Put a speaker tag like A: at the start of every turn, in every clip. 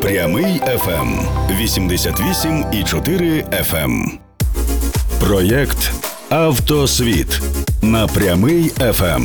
A: Прямий FM 88,4 FM. Проєкт «Автосвіт» на Прямий FM.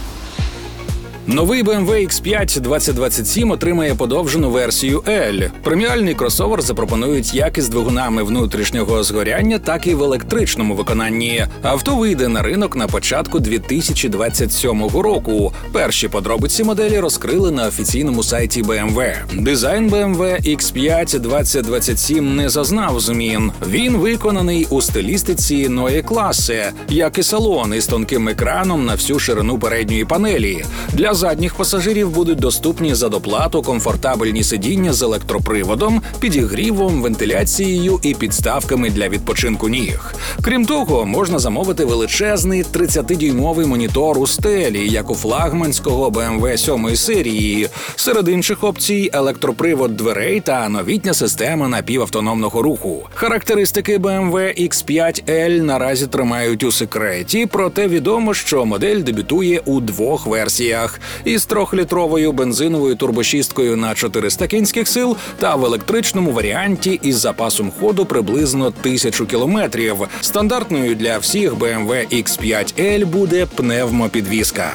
B: Новий BMW X5 2027 отримає подовжену версію L. Преміальний кросовер запропонують як із двигунами внутрішнього згоряння, так і в електричному виконанні. Авто вийде на ринок на початку 2027 року. Перші подробиці моделі розкрили на офіційному сайті BMW. Дизайн BMW X5 2027 не зазнав змін. Він виконаний у стилістиці Neue Klasse, як і салон із тонким екраном на всю ширину передньої панелі. Для задніх пасажирів будуть доступні за доплату комфортабельні сидіння з електроприводом, підігрівом, вентиляцією і підставками для відпочинку ніг. Крім того, можна замовити величезний 30-дюймовий монітор у стелі, як у флагманського BMW 7 серії. Серед інших опцій – електропривод дверей та новітня система напівавтономного руху. Характеристики BMW X5L наразі тримають у секреті, проте відомо, що модель дебютує у двох версіях – із 3-літровою бензиновою турбошісткою на 400 кінських сил та в електричному варіанті із запасом ходу приблизно 1000 кілометрів. Стандартною для всіх BMW X5L буде пневмопідвізка.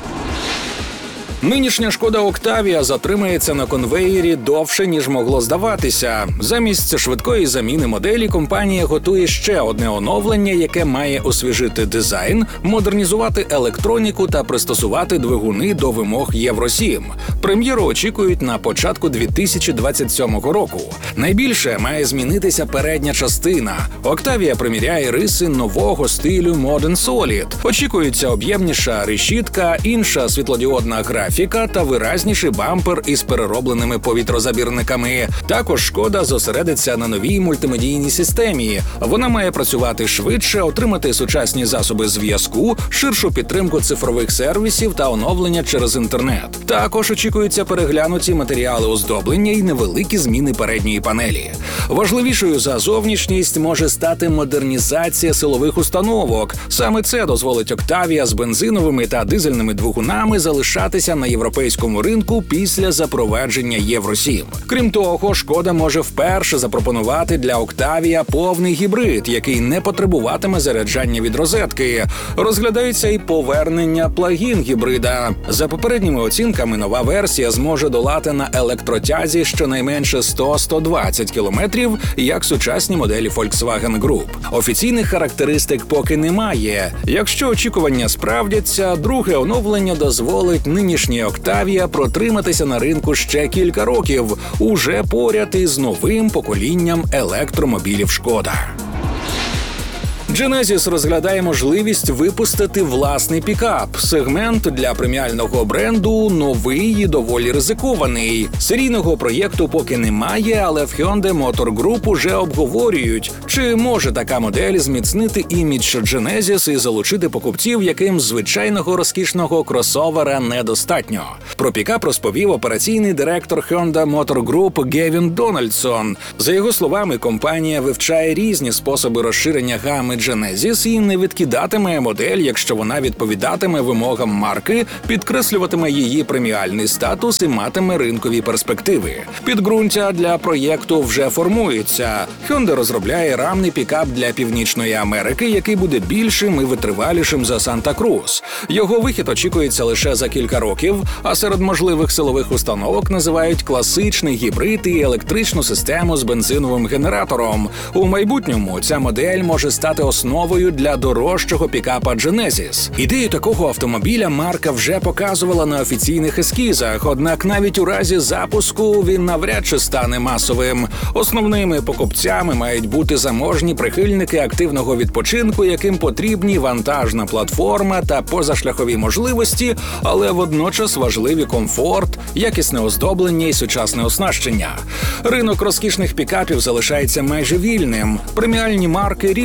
B: Нинішня Шкода Октавія затримається на конвеєрі довше, ніж могло здаватися. Замість швидкої заміни моделі компанія готує ще одне оновлення, яке має освіжити дизайн, модернізувати електроніку та пристосувати двигуни до вимог Євро-7. Прем'єру очікують на початку 2027 року. Найбільше має змінитися передня частина. Октавія приміряє риси нового стилю Modern Solid. Очікується об'ємніша решітка, інша світлодіодна графіка та виразніший бампер із переробленими повітрозабірниками. Також Шкода зосередиться на новій мультимедійній системі. Вона має працювати швидше, отримати сучасні засоби зв'язку, ширшу підтримку цифрових сервісів та оновлення через інтернет. Також очікуються переглянуті матеріали оздоблення і невеликі зміни передньої панелі. Важливішою за зовнішність може стати модернізація силових установок. Саме це дозволить Октавія з бензиновими та дизельними двигунами залишатися на європейському ринку після запровадження Євро-7. Крім того, Шкода може вперше запропонувати для Октавія повний гібрид, який не потребуватиме заряджання від розетки. Розглядається і повернення плагін-гібрида. За попередніми оцінками, нова версія зможе долати на електротязі щонайменше 100-120 кілометрів, як сучасні моделі Volkswagen Group. Офіційних характеристик поки немає. Якщо очікування справдяться, друге оновлення дозволить нинішній Октавія протриматися на ринку ще кілька років, уже поряд із новим поколінням електромобілів Шкода. Genesis розглядає можливість випустити власний пікап. Сегмент для преміального бренду новий і доволі ризикований. Серійного проєкту поки немає, але в Hyundai Motor Group уже обговорюють, чи може така модель зміцнити імідж Genesis і залучити покупців, яким звичайного розкішного кросовера недостатньо. Про пікап розповів операційний директор Hyundai Motor Group Гевін Дональдсон. За його словами, компанія вивчає різні способи розширення гами Genesis і не відкидатиме модель, якщо вона відповідатиме вимогам марки, підкреслюватиме її преміальний статус і матиме ринкові перспективи. Підґрунтя для проєкту вже формується. Hyundai розробляє рамний пікап для Північної Америки, який буде більшим і витривалішим за Санта-Крус. Його вихід очікується лише за кілька років, а серед можливих силових установок називають класичний гібрид і електричну систему з бензиновим генератором. У майбутньому ця модель може стати основою для дорожчого пікапа Genesis. Ідею такого автомобіля марка вже показувала на офіційних ескізах, однак навіть у разі запуску він навряд чи стане масовим. Основними покупцями мають бути заможні прихильники активного відпочинку, яким потрібні вантажна платформа та позашляхові можливості, але водночас важливі комфорт, якісне оздоблення і сучасне оснащення. Ринок розкішних пікапів залишається майже вільним. Преміальні марки рідко наважуються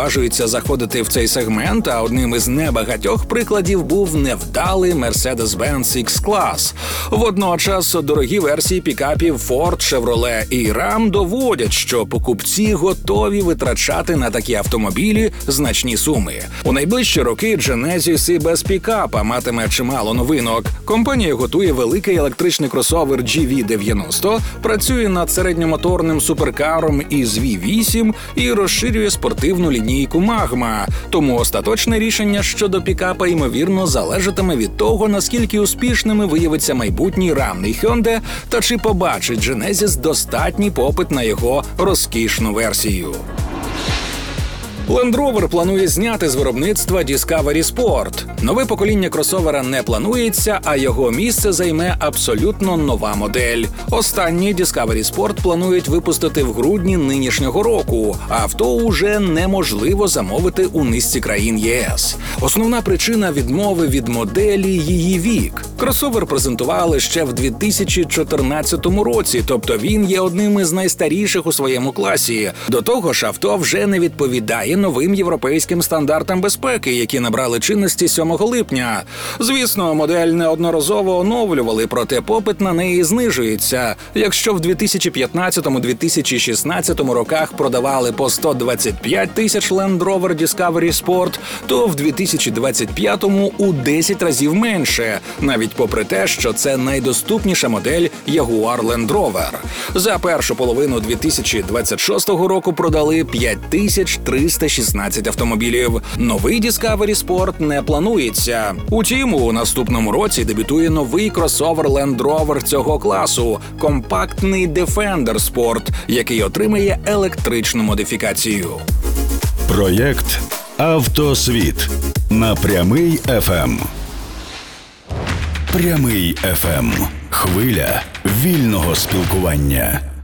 B: наважується заходити в цей сегмент, а одним із небагатьох прикладів був невдалий Mercedes-Benz X-Class. Водночас дорогі версії пікапів Ford, Chevrolet і Ram доводять, що покупці готові витрачати на такі автомобілі значні суми. У найближчі роки Genesis і без пікапа матиме чимало новинок. Компанія готує великий електричний кросовер GV90, працює над середньомоторним суперкаром із V8 і розширює спортивну лінійку Magma. Тому остаточне рішення щодо пікапа, ймовірно, залежатиме від того, наскільки успішними виявиться майбутній Ram і Hyundai, та чи побачить Genesis достатній попит на його розкішну версію. Land Rover планує зняти з виробництва Discovery Sport. Нове покоління кросовера не планується, а його місце займе абсолютно нова модель. Останній Discovery Sport планують випустити в грудні нинішнього року. Авто уже неможливо замовити у низці країн ЄС. Основна причина відмови від моделі – її вік. Кросовер презентували ще в 2014 році, тобто він є одним із найстаріших у своєму класі. До того ж, авто вже не відповідає новим європейським стандартам безпеки, які набрали чинності 7 липня. Звісно, модель неодноразово оновлювали, проте попит на неї знижується. Якщо в 2015-2016 роках продавали по 125 тисяч Land Rover Discovery Sport, то в 2025-му у 10 разів менше, навіть попри те, що це найдоступніша модель Jaguar Land Rover. За першу половину 2026 року продали 5316 автомобілів. Новий Discovery Sport не планується. Утім, у наступному році дебютує новий кросовер Land Rover цього класу – компактний Defender Sport, який отримає електричну модифікацію.
A: Проєкт «Автосвіт» на Прямий ФМ. Прямий ФМ. Хвиля вільного спілкування.